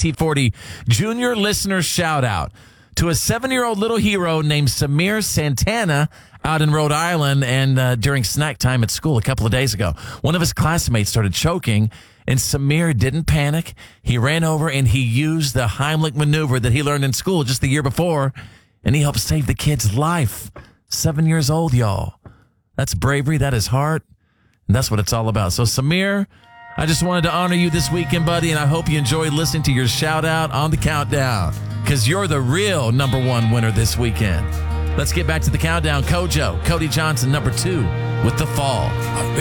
KT40 Junior Listener Shout Out to a 7-year-old little hero named Samir Santana out in Rhode Island. And during snack time at school a couple of days ago, one of his classmates started choking, and Samir didn't panic. He ran over and he used the Heimlich maneuver that he learned in school just the year before, and he helped save the kid's life. 7 years old, y'all. That's bravery. That is heart. And that's what it's all about. So, Samir, I just wanted to honor you this weekend, buddy, and I hope you enjoyed listening to your shout out on the countdown, because you're the real number one winner this weekend. Let's get back to the countdown. Kojo, Cody Johnson, number 2 with The Fall.